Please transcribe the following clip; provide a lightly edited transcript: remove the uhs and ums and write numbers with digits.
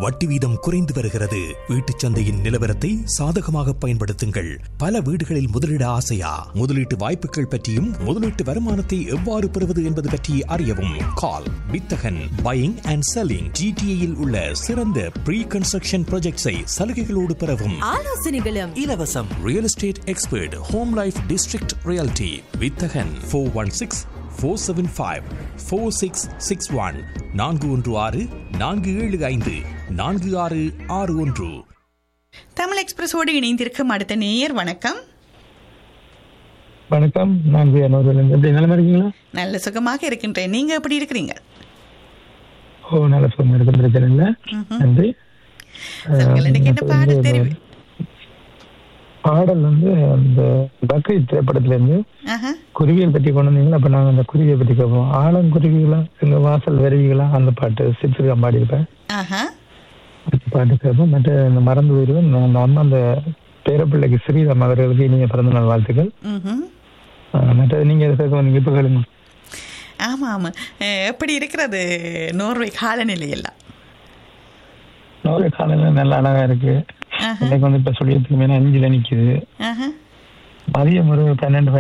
வட்டி வீதம் குறைந்து வருகிறது. வீட்டுச் சந்தையின் நிலவரத்தை சாதகமாக பயன்படுத்துங்கள். பல வீடுகளில் முதலீட ஆசையா? முதலீட்டு வாய்ப்புகள் பற்றியும் முதலீட்டு வருமானத்தை எவ்வாறு பெறுவது என்பது பற்றி அறியவும். கால் வித்தகன் பையிங் அண்ட் செல்லிங். ஜிடிஏயில் உள்ள சிறந்த ப்ரீ கன்ஸ்ட்ரக்ஷன் ப்ராஜெக்ட்ஸை சலுகைகளோடு பெறவும். ஆலோசனைகளும் இலவசம். Real estate expert home life district reality வித்தகன் 416-475-4661 416-475-4661. தமிழ் எக்ஸ்பிரஸோடு இணைந்திருக்கும் அடுத்த நேயர். வணக்கம். வணக்கம். நான் எப்படி நல்லா இருக்கீங்களா? நல்ல சுகமாக இருக்கின்றேன். நீங்க எப்படி இருக்கிறீங்க? ஓ, நல்ல சுகமாக இருக்கும். பிரச்சனை இல்லை. நன்றி. என்ன பாட தெரியும்? பாடல் அந்த பக்ரீத் திரைப்படத்துல இருந்து குருவியல் பற்றி கொண்டு வந்தீங்களா? அப்ப நாங்க அந்த குருவியை பற்றி கேட்போம். ஆலங்குருவிகளா எங்க வாசல் வருவிகளா அந்த பாட்டு சிரிச்சிருக்கா பாடியிருப்பேன். பாட்டு கேட்போம். மற்ற இந்த மறந்து போயிருவேன். நான் அந்த பேரப்பிள்ளைக்கு ஸ்ரீராம் அவர்களுக்கு இனிய பிறந்த நாள் வாழ்த்துக்கள். மற்ற நீங்க எதை கேட்க வந்தீங்க? இப்ப கேளுங்க. ஆமா ஆமா. எப்படி இருக்கிறது நோர்வே காலநிலை எல்லாம்? நோர்வே காலநிலை நல்ல அழகா இருக்கு. இன்னைக்கு இப்ப சொல்லியதுக்கு மேல 5 நிக்குது. மதியம் ஒரு 12